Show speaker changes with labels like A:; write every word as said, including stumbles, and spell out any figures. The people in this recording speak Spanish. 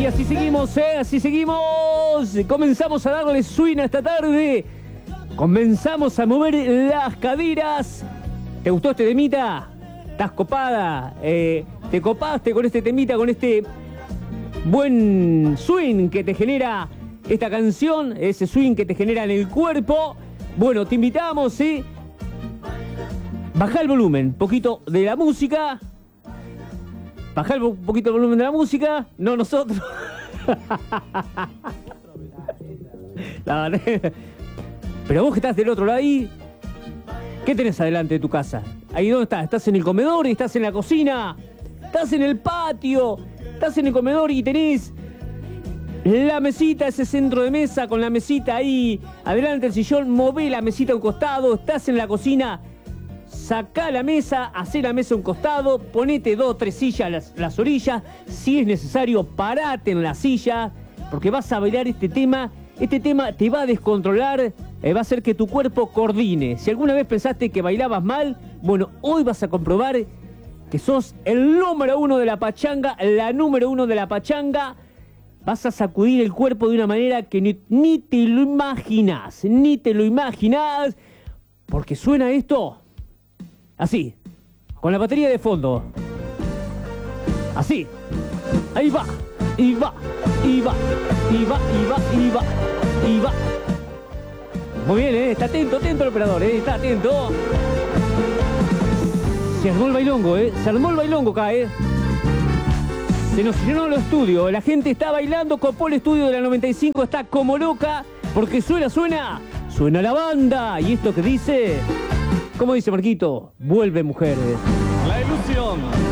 A: así seguimos, ¿eh? Así seguimos. Comenzamos a darle swing a esta tarde. Comenzamos a mover las caderas. ¿Te gustó este temita? ¿Estás copada? Eh, ¿Te copaste con este temita, con este buen swing que te genera esta canción? Ese swing que te genera en el cuerpo. Bueno, te invitamos, ¿sí? Bajá el volumen, poquito de la música. Bajá un poquito el volumen de la música. No nosotros. Pero vos que estás del otro lado ahí, ¿qué tenés adelante de tu casa? ¿Ahí dónde estás? ¿Estás en el comedor? ¿Estás en la cocina? ¿Estás en el patio? ¿Estás en el comedor y tenés la mesita, ese centro de mesa con la mesita ahí adelante del sillón? Mové la mesita a un costado. ¿Estás en la cocina? Sacá la mesa, hacé la mesa a un costado, ponete dos o tres sillas a las, las orillas. Si es necesario, parate en la silla, porque vas a bailar este tema. Este tema te va a descontrolar, eh, va a hacer que tu cuerpo coordine. Si alguna vez pensaste que bailabas mal, bueno, hoy vas a comprobar que sos el número uno de la pachanga, la número uno de la pachanga. Vas a sacudir el cuerpo de una manera que ni, ni te lo imaginás, ni te lo imaginás, porque suena esto así, con la batería de fondo. Así. Ahí va, y va, y va, y va, y va, y va, y va. Muy bien, ¿eh? Está atento, atento el operador, ¿eh? Está atento. Se armó el bailongo, ¿eh? Se armó el bailongo acá, ¿eh? Se nos llenó el estudio. La gente está bailando, copó el estudio de la noventa y cinco, está como loca, porque suena, suena, suena la banda. Y esto que dice... ¿Cómo dice Marquito? Vuelve mujeres.
B: La ilusión.